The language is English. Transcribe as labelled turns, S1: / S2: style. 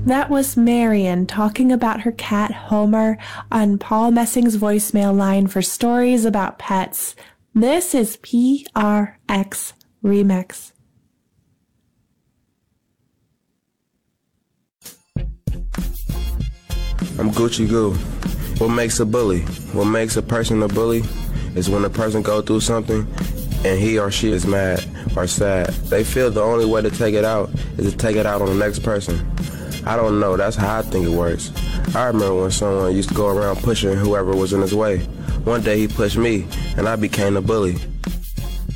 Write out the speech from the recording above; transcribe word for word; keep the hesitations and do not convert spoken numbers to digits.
S1: That was Marion talking about her cat Homer on Paul Messing's voicemail line for stories about pets. This is P R X Remix.
S2: I'm Gucci Goo. What makes a bully? What makes a person a bully is when a person goes through something and he or she is mad or sad. They feel the only way to take it out is to take it out on the next person. I don't know, that's how I think it works. I remember when someone used to go around pushing whoever was in his way. One day he pushed me and I became a bully.